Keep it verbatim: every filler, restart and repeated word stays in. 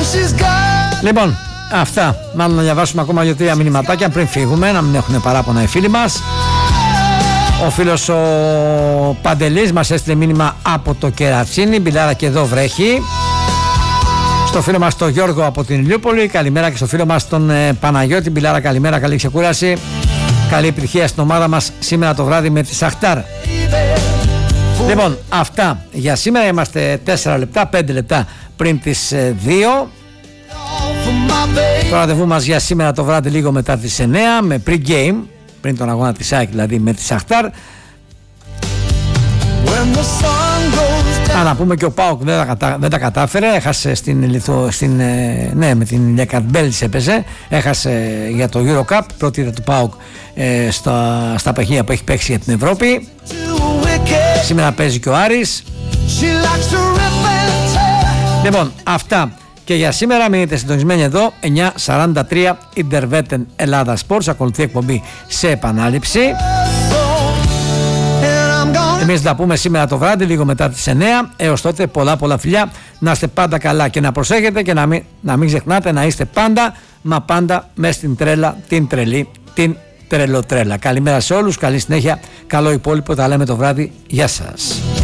Λοιπόν, αυτά. Μάλλον να διαβάσουμε ακόμα για τρία μηνυματάκια πριν φύγουμε, να μην έχουν παράπονα οι φίλοι μας. Ο φίλος ο Παντελής μας έστειλε μήνυμα από το Κερατσίνι. Μπιλάρα και εδώ βρέχει. Στο φίλο μας τον Γιώργο από την Ηλιούπολη, καλημέρα. Και στο φίλο μας τον ε, Παναγιώτη. Μπιλάρα, καλημέρα, καλή ξεκούραση. Καλή επιτυχία στην ομάδα μας σήμερα το βράδυ με τη Σαχτάρ. Λοιπόν, αυτά για σήμερα. Είμαστε τέσσερα λεπτά, πέντε λεπτά πριν τις ε, δύο. Το ραντεβού μας για σήμερα το βράδυ λίγο μετά τις εννιά με pre-game, πριν τον αγώνα της ΑΕΚ δηλαδή με τη Σαχτάρ. Α, να πούμε και ο ΠΑΟΚ δεν τα, κατα... δεν τα κατάφερε, έχασε στην, Λιθο... στην... ναι, με την Λιακατμπέλης έπαιζε, έχασε για το Eurocup, πρώτη είδα του ΠΑΟΚ ε, στα... στα παιχνίδια που έχει παίξει για την Ευρώπη. Σήμερα παίζει και ο Άρης. Λοιπόν, αυτά και για σήμερα. Μείνετε συντονισμένοι εδώ, εννιά σαράντα τρία Interveten Ελλάδα Sports. Ακολουθεί εκπομπή σε επανάληψη. Εμείς θα πούμε σήμερα το βράδυ λίγο μετά τις εννιά. Έως τότε πολλά πολλά φιλιά. Να είστε πάντα καλά και να προσέχετε και να μην, να μην ξεχνάτε να είστε πάντα μα πάντα μες στην τρέλα, την τρελή, την τρελοτρέλα. Καλημέρα σε όλους, καλή συνέχεια, καλό υπόλοιπο, τα λέμε το βράδυ. Γεια σας.